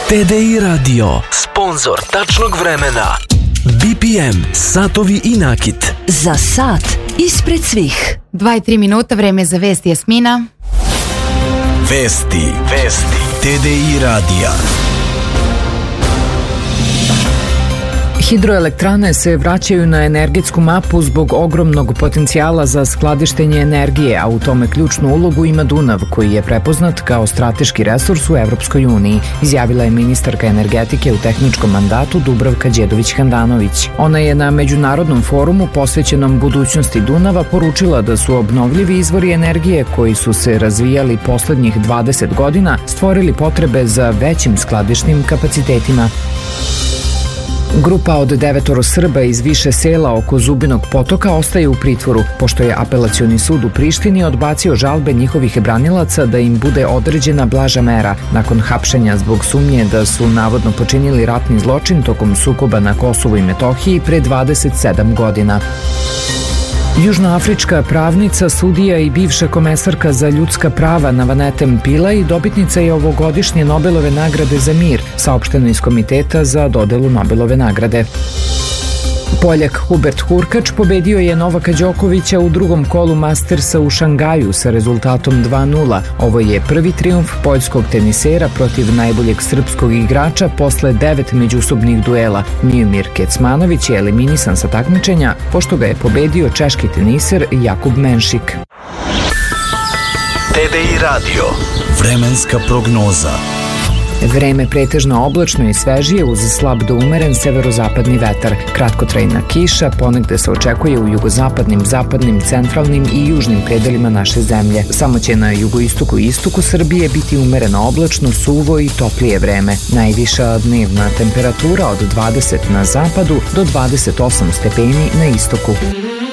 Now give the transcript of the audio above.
TDI Radio, sponsor tačnog vremena. BPM, satovi i nakit. Za sat ispred svih. 2 i 3 minuta, vreme za vesti. Jasmina. Vesti TDI Radija. Hidroelektrane se vraćaju na energetsku mapu zbog ogromnog potencijala za skladištenje energije, a u tome ključnu ulogu ima Dunav, koji je prepoznat kao strateški resurs u Evropskoj uniji, izjavila je ministarka energetike u tehničkom mandatu Dubravka Đedović-Handanović. Ona je na međunarodnom forumu posvećenom budućnosti Dunava poručila da su obnovljivi izvori energije koji su se razvijali poslednjih 20 godina stvorili potrebe za većim skladišnim kapacitetima. Grupa od 9 Srba iz više sela oko Zubinog potoka ostaje u pritvoru, pošto je Apelacioni sud u Prištini odbacio žalbe njihovih branilaca da im bude određena blaža mera nakon hapšenja zbog sumnje da su navodno počinili ratni zločin tokom sukoba na Kosovu i Metohiji pre 27 godina. Južnoafrička pravnica, sudija i bivša komesarka za ljudska prava Navanetem Pillay dobitnica je ovogodišnje Nobelove nagrade za mir, saopšteno iz Komiteta za dodelu Nobelove nagrade. Poljak Hubert Hurkač pobedio je Novaka Đokovića u drugom kolu Mastersa u Šangaju sa rezultatom 2:0. Ovo je prvi trijumf poljskog tenisera protiv najboljeg srpskog igrača posle 9 međusobnih duela. Miomir Kecmanović je eliminisan sa takmičenja pošto ga je pobedio češki teniser Jakub Menšik. TDI Radio, vremenska prognoza. Vreme pretežno oblačno i svežije uz slab do umeren severozapadni vetar. Kratkotrajna kiša ponegde se očekuje u jugozapadnim, zapadnim, centralnim i južnim predelima naše zemlje. Samo će na jugoistoku i istoku Srbije biti umereno oblačno, suvo i toplije vreme. Najviša dnevna temperatura od 20 na zapadu do 28 stepeni na istoku.